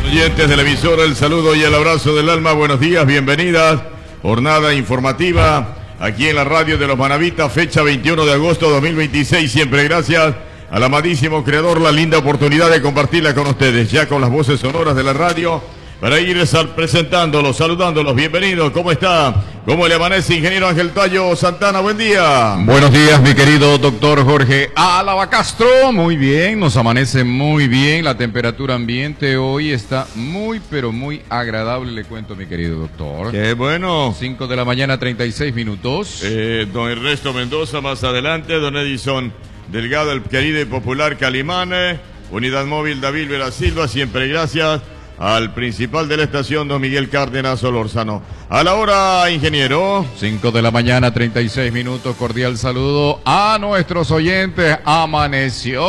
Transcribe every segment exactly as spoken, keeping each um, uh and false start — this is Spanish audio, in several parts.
Oyentes de la emisora, el saludo y el abrazo del alma, buenos días, bienvenidas. Jornada informativa aquí en la radio de los Manavitas, fecha veintiuno de agosto de dos mil veintiséis. Siempre gracias al amadísimo creador, la linda oportunidad de compartirla con ustedes, ya con las voces sonoras de la radio, para ir presentándolos, saludándolos. Bienvenidos, ¿cómo está? ¿Cómo le amanece, ingeniero Ángel Tallo Santana? Buen día. Buenos días, mi querido doctor Jorge Álava Castro. Muy bien, nos amanece muy bien. La temperatura ambiente hoy está muy, pero muy agradable, le cuento, mi querido doctor. Qué bueno. cinco de la mañana, treinta y seis minutos. Eh, don Ernesto Mendoza más adelante, don Edison Delgado, el querido y popular Calimán, eh, Unidad Móvil David Vera Silva, siempre gracias al principal de la estación, don Miguel Cárdenas Solórzano. A la hora, ingeniero. cinco de la mañana, treinta y seis minutos. Cordial saludo a nuestros oyentes. Amaneció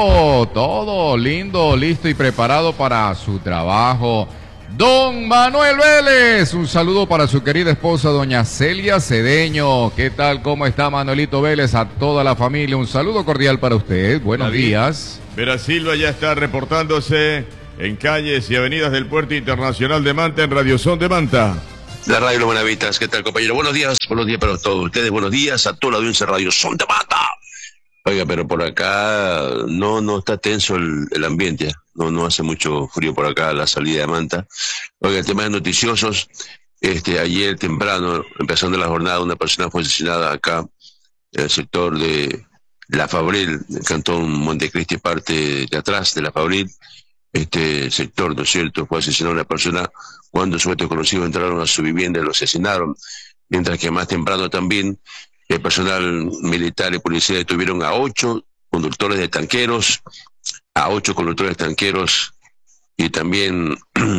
todo lindo, listo y preparado para su trabajo. Don Manuel Vélez, un saludo para su querida esposa, doña Celia Cedeño. ¿Qué tal? ¿Cómo está, Manuelito Vélez? A toda la familia, un saludo cordial para usted. Buenos David días. Vera Silva ya está reportándose en calles y avenidas del Puerto Internacional de Manta, en Radio Son de Manta. La radio Los Manavitas, ¿qué tal, compañero? Buenos días, buenos días para todos ustedes, buenos días a toda la audiencia de Radio Son de Manta. Oiga, pero por acá no no está tenso el, el ambiente, no no hace mucho frío por acá a la salida de Manta. Oiga, temas noticiosos, este ayer temprano, empezando la jornada, una persona fue asesinada acá en el sector de La Fabril, el cantón Montecristi, parte de atrás de La Fabril. Este sector, ¿no es cierto?, fue asesinada una persona cuando sus desconocidos entraron a su vivienda y lo asesinaron, mientras que más temprano también el personal militar y policía detuvieron a ocho conductores de tanqueros, a ocho conductores de tanqueros, y también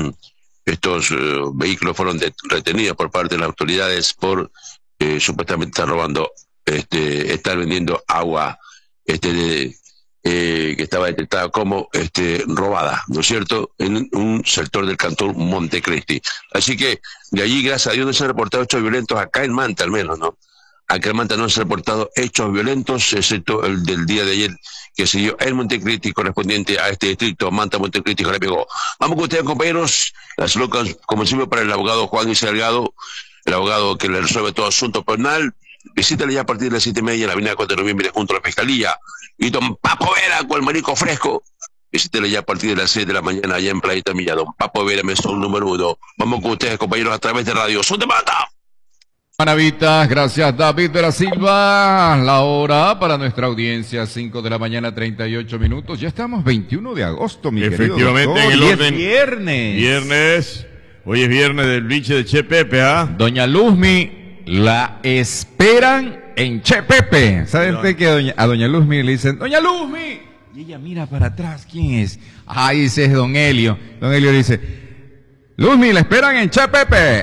estos uh, vehículos fueron retenidos por parte de las autoridades por eh, supuestamente estar robando, este, estar vendiendo agua este de Eh, que estaba detectada como este, robada, ¿no es cierto?, en un sector del cantón Montecristi. Así que de allí, gracias a Dios, no se han reportado hechos violentos acá en Manta, al menos, ¿no? Acá en Manta no se han reportado hechos violentos, excepto el del día de ayer, que se dio en Montecristi, correspondiente a este distrito, Manta-Montecristi. Vamos con ustedes, compañeros. Las locas, como siempre, para el abogado Juan Isla Delgado, el abogado que le resuelve todo asunto penal. Visítale ya a partir de las siete y media en la avenida cuatro de noviembre junto a la Fiscalía. Y don Papo Vera con el marico fresco. Visítale ya a partir de las seis de la mañana allá en Playita Milla. Don Papo Vera, mesón número uno. Vamos con ustedes, compañeros, a través de Radio Son de Manta. Manavitas, gracias David Vera Silva. La hora para nuestra audiencia, cinco de la mañana, treinta y ocho minutos. Ya estamos veintiuno de agosto, mi querido doctor. Efectivamente, en el orden. Y es viernes. Viernes. Hoy es viernes del biche de Che Pepe, ¿ah? ¿eh? Doña Luzmi, la esperan en Che Pepe. ¿Sabe usted que a doña, a doña Luzmi le dicen, Doña Luzmi? Y ella mira para atrás, ¿quién es? Ah, ese es don Helio. Don Helio dice, Luzmi, la esperan en Che Pepe.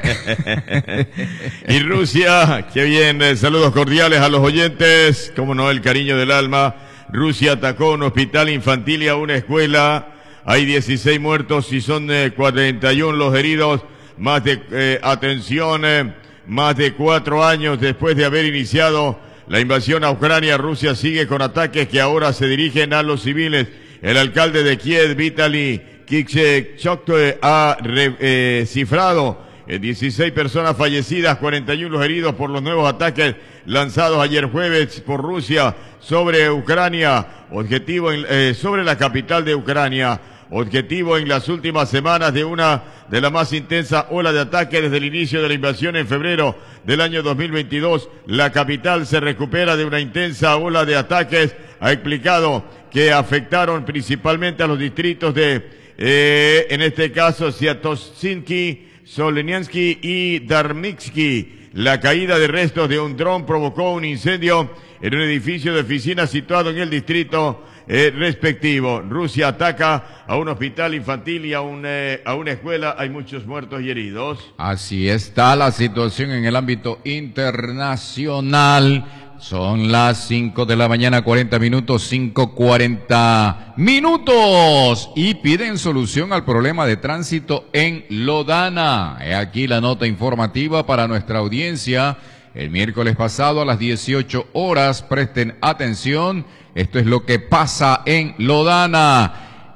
Y Rusia, qué bien, saludos cordiales a los oyentes, como no, el cariño del alma. Rusia atacó un hospital infantil y a una escuela. Hay dieciséis muertos y son eh, cuarenta y uno los heridos. Más de, eh, atención, eh, más de cuatro años después de haber iniciado la invasión a Ucrania, Rusia sigue con ataques que ahora se dirigen a los civiles. El alcalde de Kiev, Vitaly Klitschko, ha eh, cifrado eh, dieciséis personas fallecidas, cuarenta y uno los heridos por los nuevos ataques lanzados ayer jueves por Rusia sobre Ucrania, objetivo en, eh, sobre la capital de Ucrania. Objetivo en las últimas semanas de una de la más intensa ola de ataques desde el inicio de la invasión en febrero del año dos mil veintidós. La capital se recupera de una intensa ola de ataques. Ha explicado que afectaron principalmente a los distritos de, eh, en este caso, Sviatoslansky, Soleniansky y Darmitsky. La caída de restos de un dron provocó un incendio en un edificio de oficinas situado en el distrito Eh, respectivo. Rusia ataca a un hospital infantil y a, un, eh, a una escuela. Hay muchos muertos y heridos. Así está la situación en el ámbito internacional. Son las cinco de la mañana, cuarenta minutos, cinco cuarenta minutos. Y piden solución al problema de tránsito en Lodana. He aquí la nota informativa para nuestra audiencia. El miércoles pasado a las dieciocho horas, presten atención. Esto es lo que pasa en Lodana.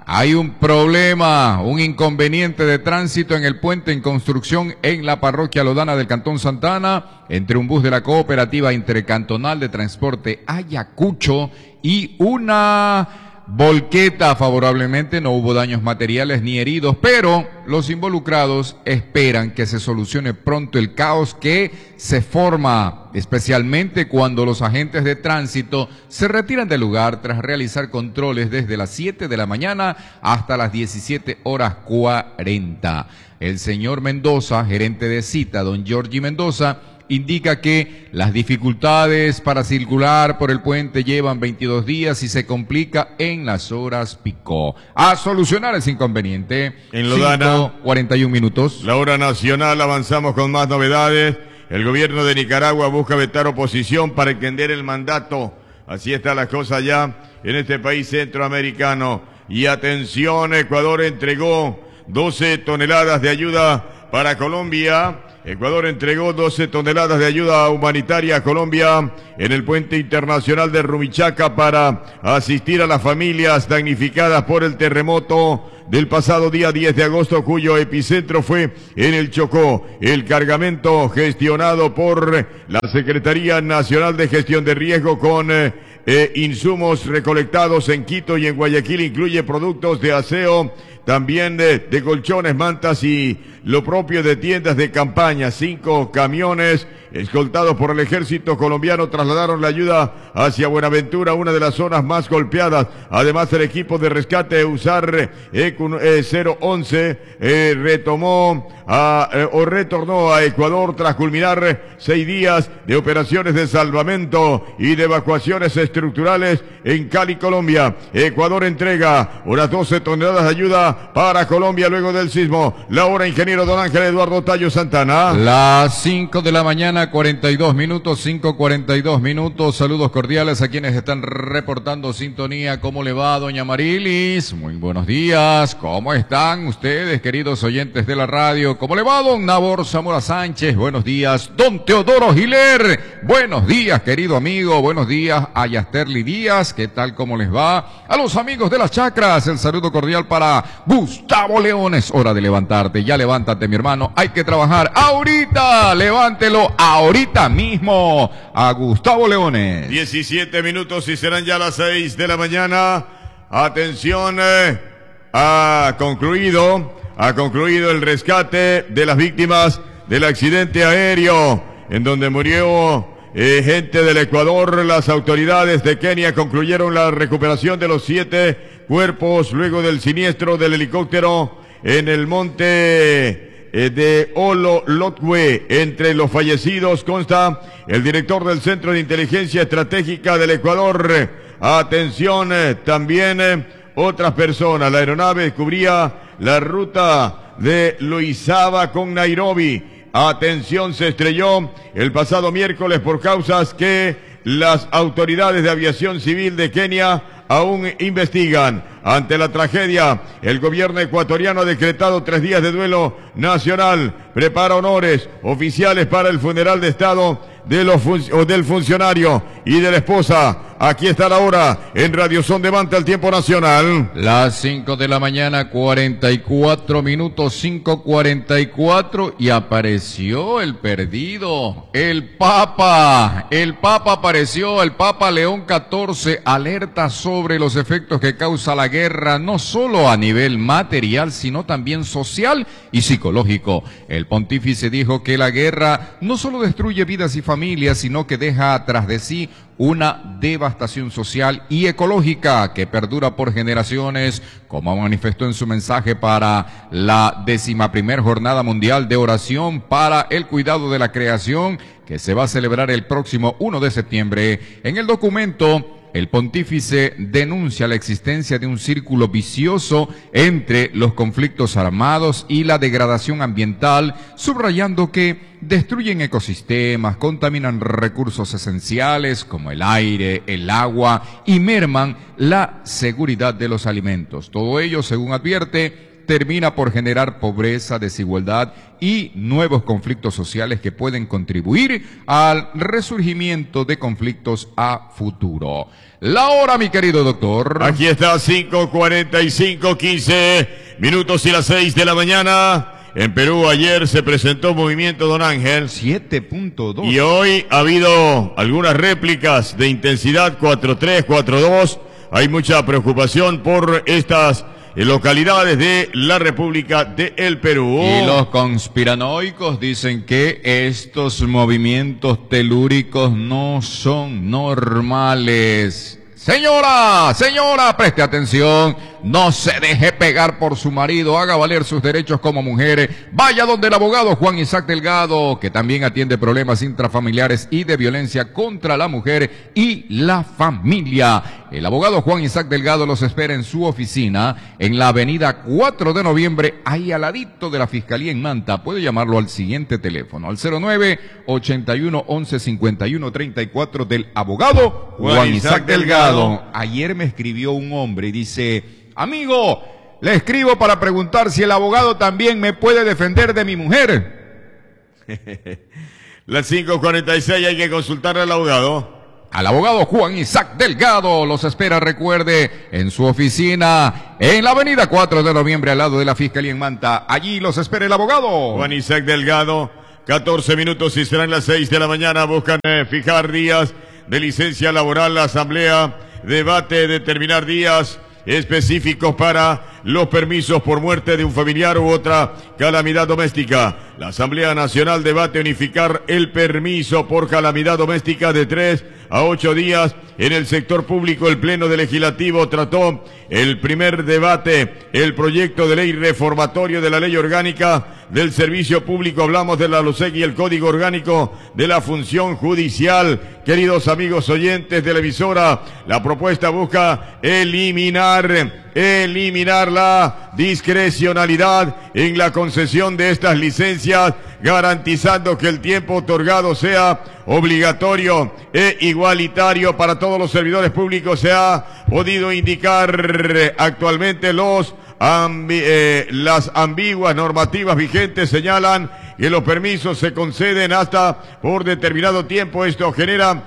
Hay un problema, un inconveniente de tránsito en el puente en construcción en la parroquia Lodana del Cantón Santa Ana, entre un bus de la Cooperativa Intercantonal de Transporte Ayacucho y una volqueta. Favorablemente no hubo daños materiales ni heridos, pero los involucrados esperan que se solucione pronto el caos que se forma, especialmente cuando los agentes de tránsito se retiran del lugar tras realizar controles desde las siete de la mañana hasta las diecisiete horas cuarenta. El señor Mendoza, gerente de Cita, don Giorgi Mendoza, indica que las dificultades para circular por el puente llevan veintidós días y se complica en las horas pico. A solucionar ese inconveniente. En Lodana, cuarenta y un minutos. La hora nacional, avanzamos con más novedades. El gobierno de Nicaragua busca vetar oposición para extender el mandato. Así está la cosa ya en este país centroamericano. Y atención, Ecuador entregó doce toneladas de ayuda para Colombia. Ecuador entregó doce toneladas de ayuda humanitaria a Colombia en el puente internacional de Rumichaca para asistir a las familias damnificadas por el terremoto del pasado día diez de agosto, cuyo epicentro fue en el Chocó. El cargamento gestionado por la Secretaría Nacional de Gestión de Riesgo con eh, eh, insumos recolectados en Quito y en Guayaquil incluye productos de aseo, también de, de colchones, mantas y lo propio de tiendas de campaña. Cinco camiones escoltados por el ejército colombiano trasladaron la ayuda hacia Buenaventura, una de las zonas más golpeadas. Además, el equipo de rescate USAR E Q cero once eh, retomó a, eh, o retornó a Ecuador tras culminar seis días de operaciones de salvamento y de evacuaciones estructurales en Cali, Colombia. Ecuador entrega unas doce toneladas de ayuda para Colombia luego del sismo. La hora, ingeniero don Ángel Eduardo Tallo Santana. Las cinco de la mañana, cuarenta y dos minutos, cinco cuarenta y dos minutos. Saludos cordiales a quienes están reportando sintonía. ¿Cómo le va, doña Marilis? Muy buenos días. ¿Cómo están ustedes, queridos oyentes de la radio? ¿Cómo le va, don Nabor Zamora Sánchez? Buenos días. Don Teodoro Giler. Buenos días, querido amigo. Buenos días a Yasterly Díaz. ¿Qué tal? ¿Cómo les va? A los amigos de las chacras, el saludo cordial para Gustavo Leones. Hora de levantarte. Ya levántate, mi hermano. Hay que trabajar ahorita. Levántelo ahorita mismo a Gustavo Leones. diecisiete minutos y serán ya las seis de la mañana. Atención, eh, ha concluido, ha concluido el rescate de las víctimas del accidente aéreo en donde murió eh, gente del Ecuador. Las autoridades de Kenia concluyeron la recuperación de los siete cuerpos luego del siniestro del helicóptero en el monte eh, de Ololotwe. Entre los fallecidos consta el director del Centro de Inteligencia Estratégica del Ecuador. Atención, eh, también eh, otras personas. La aeronave cubría la ruta de Luizaba con Nairobi. Atención, se estrelló el pasado miércoles por causas que las autoridades de aviación civil de Kenia aún investigan. Ante la tragedia, el gobierno ecuatoriano ha decretado tres días de duelo nacional. Prepara honores oficiales para el funeral de Estado de los fun- o del funcionario y de la esposa. Aquí está la hora en Radio Son de Manta, el tiempo nacional. Las cinco de la mañana, cuarenta y cuatro minutos, cinco cuarenta y cuatro, y apareció el perdido, el Papa. El Papa apareció, el Papa León catorce alerta sobre los efectos que causa la guerra, no solo a nivel material, sino también social y psicológico. El pontífice dijo que la guerra no solo destruye vidas y familias, sino que deja atrás de sí una devastación social y ecológica que perdura por generaciones, como manifestó en su mensaje para la décima primer Jornada Mundial de Oración para el Cuidado de la Creación, que se va a celebrar el próximo primero de septiembre. En el documento, el pontífice denuncia la existencia de un círculo vicioso entre los conflictos armados y la degradación ambiental, subrayando que destruyen ecosistemas, contaminan recursos esenciales como el aire, el agua y merman la seguridad de los alimentos. Todo ello, según advierte, termina por generar pobreza, desigualdad y nuevos conflictos sociales que pueden contribuir al resurgimiento de conflictos a futuro. La hora, mi querido doctor. Aquí está, cinco cuarenta y cinco, quince minutos y las seis de la mañana. En Perú ayer se presentó movimiento, don Ángel. siete punto dos. Y hoy ha habido algunas réplicas de intensidad cuatro tres, cuatro dos. Hay mucha preocupación por estas localidades de la República del Perú. Y los conspiranoicos dicen que estos movimientos telúricos no son normales. Señora, señora, preste atención, no se deje pegar por su marido, haga valer sus derechos como mujer, vaya donde el abogado Juan Isaac Delgado, que también atiende problemas intrafamiliares y de violencia contra la mujer y la familia. El abogado Juan Isaac Delgado los espera en su oficina, en la avenida cuatro de noviembre, ahí al ladito de la Fiscalía en Manta. Puede llamarlo al siguiente teléfono, al cero nueve, ochenta y uno, once, cincuenta y uno, treinta y cuatro del abogado Juan, Juan Isaac, Isaac Delgado. Ayer me escribió un hombre y dice: amigo, le escribo para preguntar si el abogado también me puede defender de mi mujer. Las cinco cuarenta y seis, hay que consultar al abogado. Al abogado Juan Isaac Delgado los espera, recuerde, en su oficina, en la avenida cuatro de noviembre, al lado de la Fiscalía en Manta. Allí los espera el abogado Juan Isaac Delgado. catorce minutos y serán las seis de la mañana. Buscan eh, fijar días de licencia laboral. La Asamblea debate determinar días específicos para los permisos por muerte de un familiar u otra calamidad doméstica. La Asamblea Nacional debate unificar el permiso por calamidad doméstica de tres a ocho días en el sector público. El Pleno del Legislativo trató el primer debate, el proyecto de ley reformatorio de la Ley Orgánica del Servicio Público. Hablamos de la LOSEC y el Código Orgánico de la Función Judicial. Queridos amigos oyentes de la emisora, la propuesta busca eliminar eliminar la discrecionalidad en la concesión de estas licencias, garantizando que el tiempo otorgado sea obligatorio e igualitario para todos los servidores públicos. Se ha podido indicar actualmente los ambi eh, las ambiguas normativas vigentes señalan que los permisos se conceden hasta por determinado tiempo. Esto genera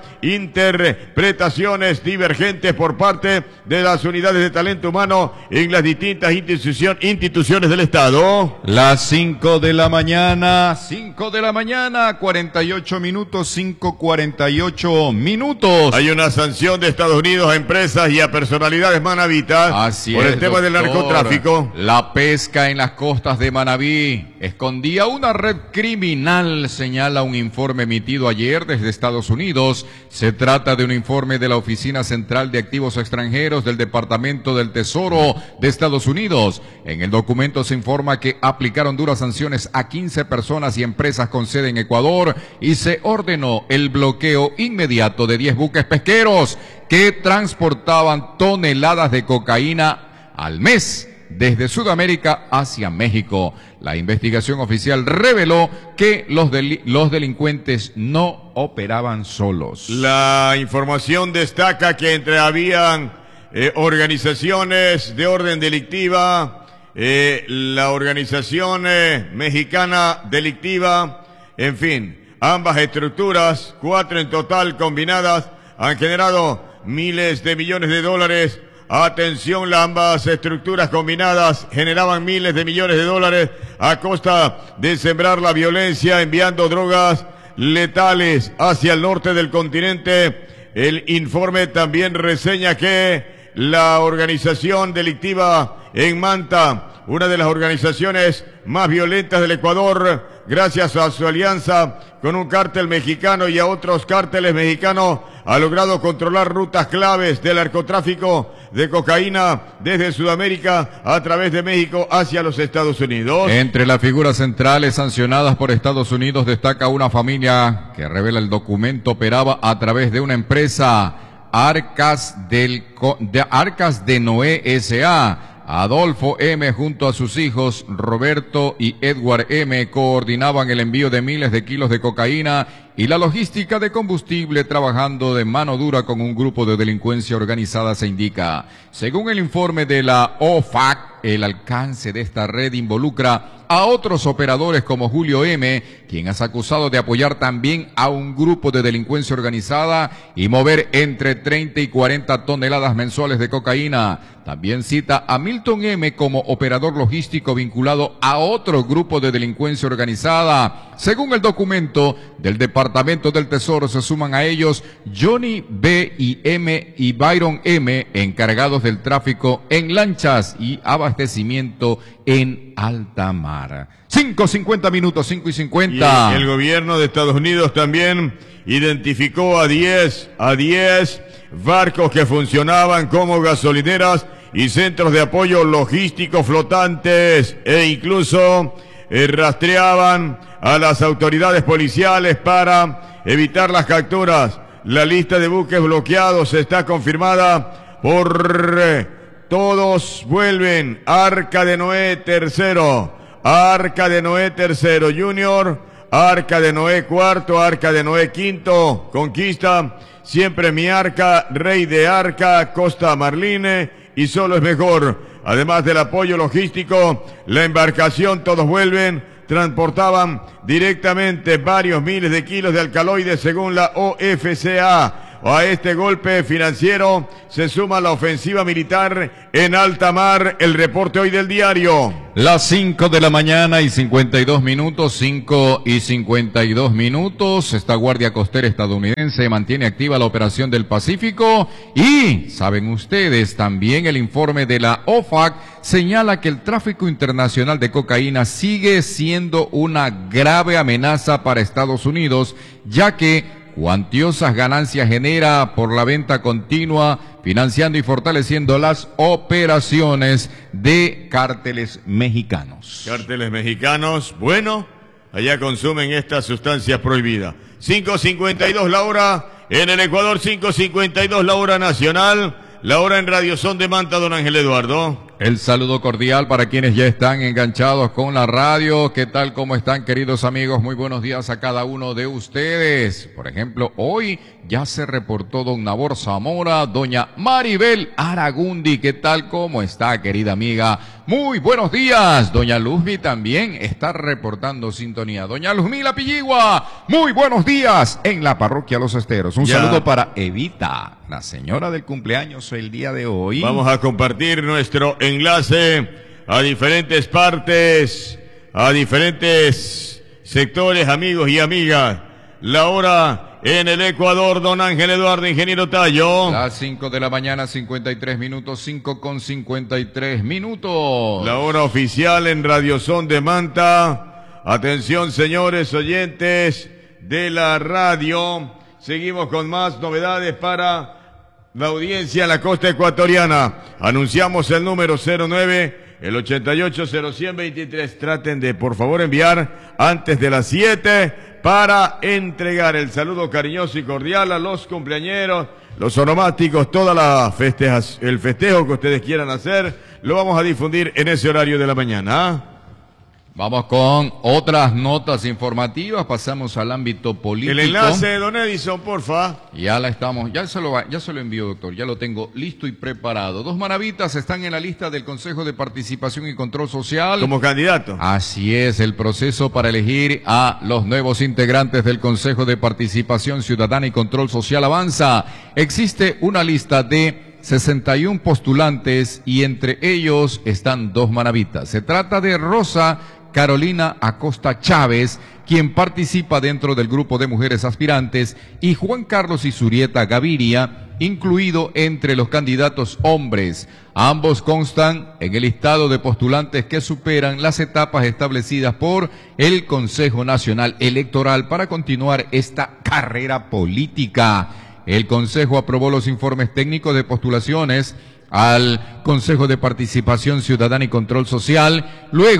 interpretaciones divergentes por parte de las unidades de talento humano en las distintas institución, instituciones del Estado. Las cinco de la mañana, cinco de la mañana, cuarenta y ocho minutos, cinco cuarenta y ocho minutos. Hay una sanción de Estados Unidos a empresas y a personalidades manavitas Así por es, el tema doctor. del narcotráfico. La pesca en las costas de Manabí escondía una red criminal, señala un informe emitido ayer desde Estados Unidos. Se trata de un informe de la Oficina Central de Activos Extranjeros del Departamento del Tesoro de Estados Unidos. En el documento se informa que aplicaron duras sanciones a quince personas y empresas con sede en Ecuador y se ordenó el bloqueo inmediato de diez buques pesqueros que transportaban toneladas de cocaína al mes desde Sudamérica hacia México. La investigación oficial reveló que los, del los delincuentes no operaban solos. La información destaca que entre habían eh, organizaciones de orden delictiva, eh, la organización eh, mexicana delictiva, en fin, ambas estructuras, cuatro en total combinadas, han generado miles de millones de dólares. Atención, las ambas estructuras combinadas generaban miles de millones de dólares a costa de sembrar la violencia, enviando drogas letales hacia el norte del continente. El informe también reseña que la organización delictiva en Manta, una de las organizaciones más violentas del Ecuador, gracias a su alianza con un cártel mexicano y a otros cárteles mexicanos, ha logrado controlar rutas claves del narcotráfico de cocaína desde Sudamérica a través de México hacia los Estados Unidos. Entre las figuras centrales sancionadas por Estados Unidos destaca una familia que revela el documento operaba a través de una empresa, Arcas, del, de Arcas de Noé S A Adolfo M. junto a sus hijos Roberto y Edward M. coordinaban el envío de miles de kilos de cocaína y la logística de combustible trabajando de mano dura con un grupo de delincuencia organizada, se indica. Según el informe de la O F A C, el alcance de esta red involucra a otros operadores como Julio M., quien es acusado de apoyar también a un grupo de delincuencia organizada y mover entre treinta y cuarenta toneladas mensuales de cocaína. También cita a Milton M. como operador logístico vinculado a otro grupo de delincuencia organizada. Según el documento del Departamento del Tesoro, se suman a ellos Johnny B. y M. y Byron M., encargados del tráfico en lanchas y abastecimiento en alta mar. cinco cincuenta minutos, cinco y cincuenta. Y el gobierno de Estados Unidos también identificó a diez, a diez barcos que funcionaban como gasolineras y centros de apoyo logístico flotantes, e incluso eh, rastreaban a las autoridades policiales para evitar las capturas. La lista de buques bloqueados está confirmada por eh, todos vuelven. Arca de Noé tercero, Arca de Noé tercero Junior, Arca de Noé cuarto, Arca de Noé quinto, Conquista, Siempre mi Arca, Rey de Arca, Costa Marline y Solo es Mejor. Además del apoyo logístico, la embarcación Todos Vuelven transportaban directamente varios miles de kilos de alcaloides según la O F C A. A este golpe financiero se suma la ofensiva militar en alta mar. El reporte hoy del diario. Las cinco de la mañana y cincuenta y dos minutos, cinco y cincuenta y dos minutos. Esta Guardia Costera estadounidense mantiene activa la operación del Pacífico y, saben ustedes, también el informe de la O F A C señala que el tráfico internacional de cocaína sigue siendo una grave amenaza para Estados Unidos, ya que cuantiosas ganancias genera por la venta continua, financiando y fortaleciendo las operaciones de cárteles mexicanos. Cárteles mexicanos, bueno, allá consumen estas sustancias prohibidas. cinco cincuenta y dos la hora en el Ecuador, cinco cincuenta y dos la hora nacional, la hora en Radio Son de Manta, don Ángel Eduardo. El saludo cordial para quienes ya están enganchados con la radio. ¿Qué tal? ¿Cómo están, queridos amigos? Muy buenos días a cada uno de ustedes. Por ejemplo, hoy ya se reportó don Nabor Zamora, doña Maribel Aragundi. ¿Qué tal? ¿Cómo está, querida amiga? Muy buenos días. Doña Luzmi también está reportando sintonía. Doña Luzmila Pilligua, muy buenos días en la parroquia Los Esteros. Un ya. saludo para Evita, la señora del cumpleaños el día de hoy. Vamos a compartir nuestro enlace a diferentes partes, a diferentes sectores, amigos y amigas. La hora en el Ecuador, don Ángel Eduardo, ingeniero Tallo. Las cinco de la mañana, cincuenta y tres minutos, cinco con cincuenta y tres minutos. La hora oficial en Radio Son de Manta. Atención, señores oyentes de la radio. Seguimos con más novedades para la audiencia en la costa ecuatoriana. Anunciamos el número cero nueve, el ochenta y ocho cero cien veintitrés. Traten de, por favor, enviar antes de las siete para entregar el saludo cariñoso y cordial a los cumpleañeros, los onomáticos, toda la festejas, el festejo que ustedes quieran hacer, lo vamos a difundir en ese horario de la mañana. Vamos con otras notas informativas, pasamos al ámbito político. El enlace de don Edison, porfa. Ya la estamos, ya se lo va, ya se lo envío, doctor, ya lo tengo listo y preparado. Dos maravitas están en la lista del Consejo de Participación y Control Social. Como candidato. Así es, el proceso para elegir a los nuevos integrantes del Consejo de Participación Ciudadana y Control Social avanza. Existe una lista de sesenta y uno postulantes y entre ellos están dos maravitas. Se trata de Rosa Carolina Acosta Chávez, quien participa dentro del grupo de mujeres aspirantes, y Juan Carlos Isurieta Gaviria, incluido entre los candidatos hombres. Ambos constan en el listado de postulantes que superan las etapas establecidas por el Consejo Nacional Electoral para continuar esta carrera política. El Consejo aprobó los informes técnicos de postulaciones al Consejo de Participación Ciudadana y Control Social, luego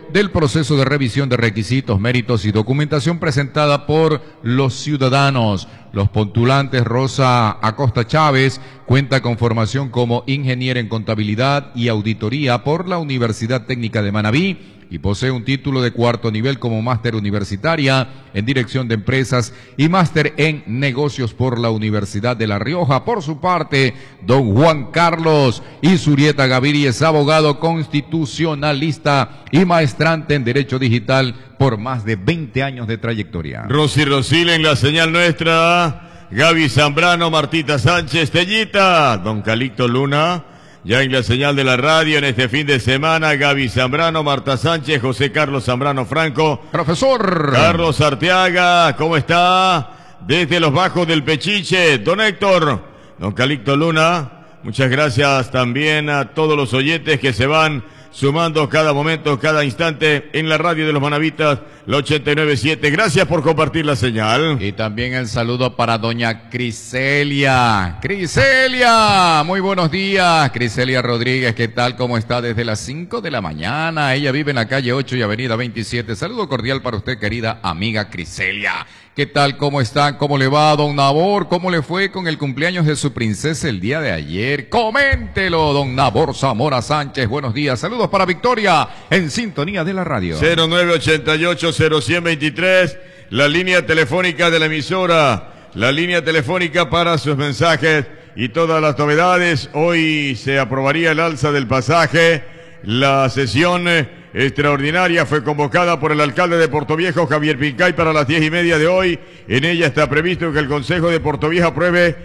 del proceso de revisión de requisitos, méritos y documentación presentada por los ciudadanos. Los postulantes Rosa Acosta Chávez cuenta con formación como ingeniera en contabilidad y auditoría por la Universidad Técnica de Manabí y posee un título de cuarto nivel como máster universitaria en dirección de empresas y máster en negocios por la Universidad de La Rioja. Por su parte, don Juan Carlos Isurieta Gaviria es abogado constitucionalista y maestrante en Derecho Digital por más de veinte años de trayectoria. Rosy Rosile en la señal nuestra, Gaby Zambrano, Martita Sánchez, Tellita, don Calixto Luna. Ya en la señal de la radio en este fin de semana, Gaby Zambrano, Marta Sánchez, José Carlos Zambrano Franco. Profesor. Carlos Arteaga, ¿cómo está? Desde los bajos del Pechiche, don Héctor, don Calixto Luna. Muchas gracias también a todos los oyentes que se van sumando cada momento, cada instante en la radio de los Manavitas, la ochenta y nueve punto siete. Gracias por compartir la señal. Y también el saludo para doña Criselia. Criselia, muy buenos días. Criselia Rodríguez, ¿qué tal? ¿Cómo está? Desde las cinco de la mañana. Ella vive en la calle ocho y avenida veintisiete. Saludo cordial para usted, querida amiga Criselia. ¿Qué tal? ¿Cómo están? ¿Cómo le va, don Nabor? ¿Cómo le fue con el cumpleaños de su princesa el día de ayer? Coméntelo, don Nabor Zamora Sánchez. Buenos días. Saludos para Victoria en sintonía de la radio. cero nueve ochenta y ocho cero cien veintitrés, la línea telefónica de la emisora, la línea telefónica para sus mensajes y todas las novedades. Hoy se aprobaría el alza del pasaje. La sesión extraordinaria fue convocada por el alcalde de Portoviejo, Javier Pincay, para las diez y media de hoy. En ella está previsto que el Consejo de Portoviejo apruebe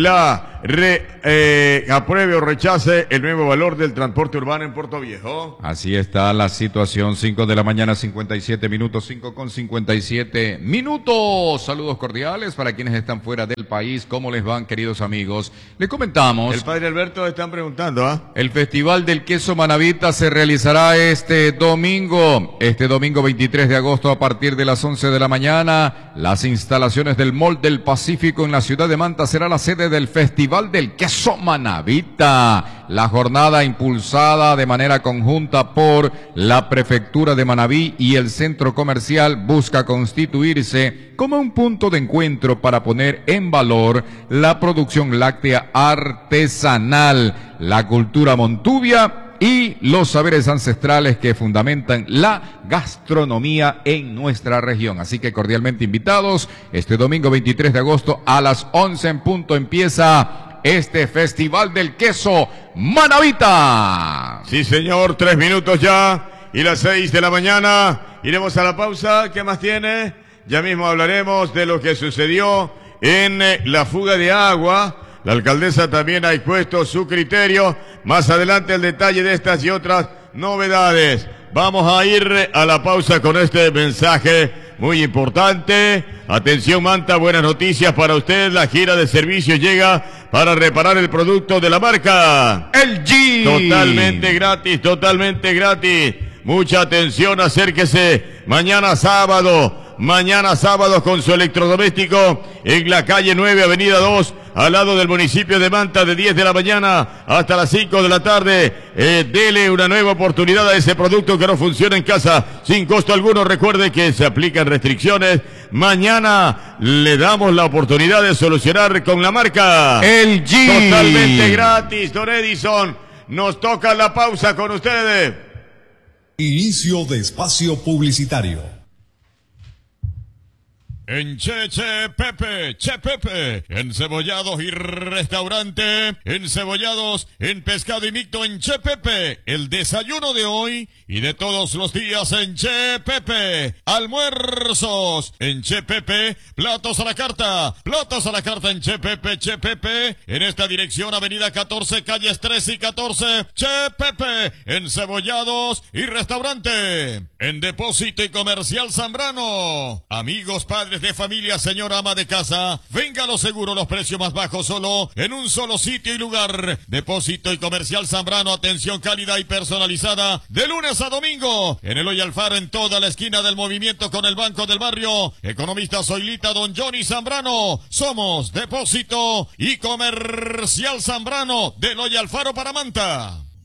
la re, eh, apruebe o rechace el nuevo valor del transporte urbano en Portoviejo. Así está la situación. Cinco de la mañana, cincuenta y siete minutos, cinco con cincuenta y siete minutos. Saludos cordiales para quienes están fuera del país. ¿Cómo les van, queridos amigos? Le comentamos. El padre Alberto están preguntando, ¿ah? El Festival del Queso Manavita se realizará este domingo, este domingo veintitrés de agosto a partir de las once de la mañana. Las instalaciones del Mall del Pacífico en la ciudad de Manta será la sede del Festival del Queso Manavita. La jornada impulsada de manera conjunta por la Prefectura de Manabí y el Centro Comercial busca constituirse como un punto de encuentro para poner en valor la producción láctea artesanal, la cultura montuvia y los saberes ancestrales que fundamentan la gastronomía en nuestra región. Así que cordialmente invitados, este domingo veintitrés de agosto a las once en punto empieza este Festival del Queso Manavita. Sí, señor, tres minutos ya y las seis de la mañana. Iremos a la pausa. ¿Qué más tiene? Ya mismo hablaremos de lo que sucedió en la fuga de agua. La alcaldesa también ha expuesto su criterio. Más adelante el detalle de estas y otras novedades. Vamos a ir a la pausa con este mensaje muy importante. Atención Manta, buenas noticias para usted. La gira de servicio llega para reparar el producto de la marca L G. Totalmente gratis, totalmente gratis. Mucha atención, acérquese mañana sábado. Mañana sábado con su electrodoméstico en la calle nueve, avenida dos, al lado del municipio de Manta, de diez de la mañana hasta las cinco de la tarde. Eh, dele una nueva oportunidad a ese producto que no funciona en casa sin costo alguno. Recuerde que se aplican restricciones. Mañana le damos la oportunidad de solucionar con la marca L G. Totalmente gratis. Don Edison, nos toca la pausa con ustedes. Inicio de espacio publicitario. En Che Che Pepe, Che Pepe, encebollados y restaurante, encebollados en pescado y mixto en Che Pepe, el desayuno de hoy y de todos los días en Che Pepe, almuerzos en Che Pepe, platos a la carta, platos a la carta en Che Pepe, Che Pepe, en esta dirección avenida catorce, calles trece y catorce, Che Pepe, encebollados y restaurante, en Depósito y Comercial Zambrano, amigos padres de familia, señora ama de casa, venga lo seguro, los precios más bajos solo en un solo sitio y lugar. Depósito y Comercial Zambrano, atención cálida y personalizada de lunes a domingo en Eloy Alfaro, en toda la esquina del movimiento con el Banco del Barrio. Economista Soilita, don Johnny Zambrano. Somos Depósito y Comercial Zambrano de Eloy Alfaro para Manta.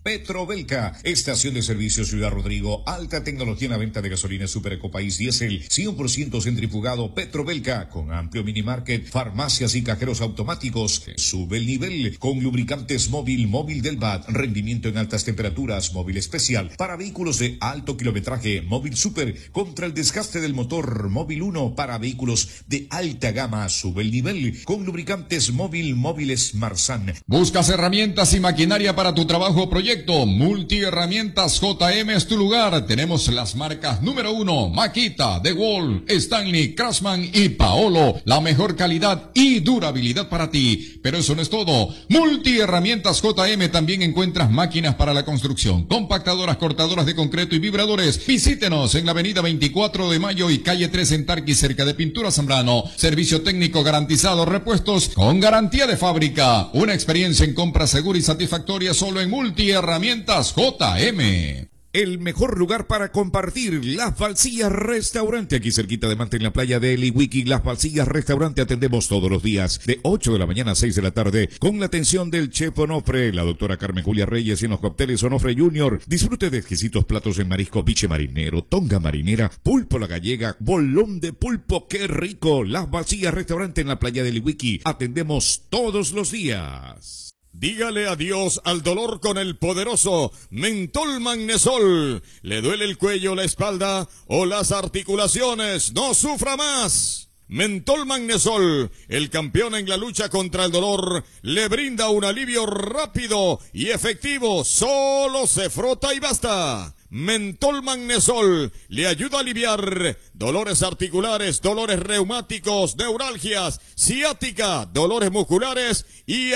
Petrobelca, estación de servicio Ciudad Rodrigo, alta tecnología en la venta de gasolina Super Ecopaís Diesel, cien por ciento centrifugado. Petrobelca, con amplio minimarket, farmacias y cajeros automáticos. Sube el nivel con lubricantes móvil, móvil del B A T, rendimiento en altas temperaturas, móvil especial para vehículos de alto kilometraje, móvil super contra el desgaste del motor, móvil uno para vehículos de alta gama. Sube el nivel con lubricantes móvil, móviles Marsan. ¿Buscas herramientas y maquinaria para tu trabajo o proyecto? Multiherramientas J M es tu lugar. Tenemos las marcas número uno, Makita, DeWalt, Stanley, Craftsman y Paolo. La mejor calidad y durabilidad para ti. Pero eso no es todo. Multiherramientas J M también encuentras máquinas para la construcción, compactadoras, cortadoras de concreto y vibradores. Visítenos en la avenida veinticuatro de mayo y calle tres en Tarqui, cerca de Pintura Zambrano. Servicio técnico garantizado, repuestos con garantía de fábrica. Una experiencia en compra segura y satisfactoria solo en Multiherramientas J M. El mejor lugar para compartir, Las Falsillas Restaurante, aquí cerquita de Manta en la playa de Eliwiki. Las Falsillas Restaurante, atendemos todos los días de ocho de la mañana a seis de la tarde con la atención del chef Onofre, la doctora Carmen Julia Reyes, y en los cócteles Onofre Junior. Disfrute de exquisitos platos en marisco, biche marinero, tonga marinera, pulpo a la gallega, bolón de pulpo, qué rico. Las Falsillas Restaurante en la playa de Eliwiki, atendemos todos los días. Dígale adiós al dolor con el poderoso Mentol Magnesol. ¿Le duele el cuello, la espalda o las articulaciones? ¡No sufra más! Mentol Magnesol, el campeón en la lucha contra el dolor, le brinda un alivio rápido y efectivo. Solo se frota y basta. Mentol Magnesol le ayuda a aliviar dolores articulares, dolores reumáticos, neuralgias, ciática, dolores musculares y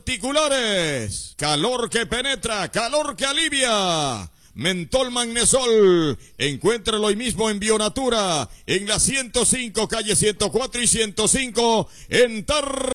articulares. Calor que penetra, calor que alivia. Mentol Magnesol, encuéntralo hoy mismo en Bionatura, en la ciento cinco, calle ciento cuatro y ciento cinco, en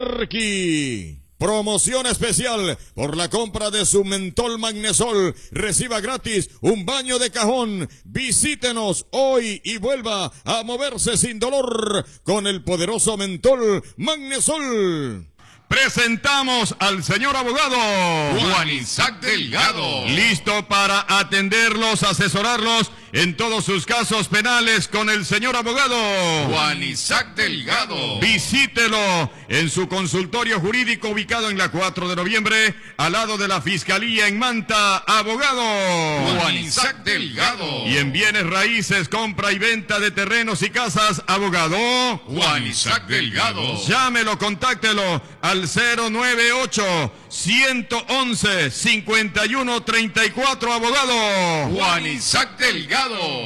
Tarqui. Promoción especial por la compra de su Mentol Magnesol. Reciba gratis un baño de cajón. Visítenos hoy y vuelva a moverse sin dolor con el poderoso Mentol Magnesol. Presentamos al señor abogado Juan Isaac Delgado. listo para atenderlos, asesorarlos en todos sus casos penales con el señor abogado Juan Isaac Delgado. Visítelo en su consultorio jurídico ubicado en la cuatro de noviembre, al lado de la Fiscalía en Manta. Abogado Juan Isaac Delgado. Y en bienes raíces, compra y venta de terrenos y casas, abogado Juan Isaac Delgado. Llámelo, contáctelo al cero nueve ocho, ciento once, cincuenta y uno treinta y cuatro, abogado Juan Isaac Delgado.